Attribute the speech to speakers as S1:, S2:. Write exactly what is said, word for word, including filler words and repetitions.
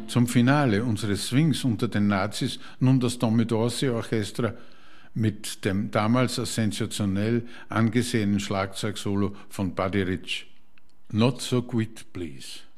S1: Und zum Finale unseres Swings unter den Nazis nun das Domodossi Orchestra mit dem damals als sensationell angesehenen Schlagzeugsolo von Buddy Rich. Not so quick, please.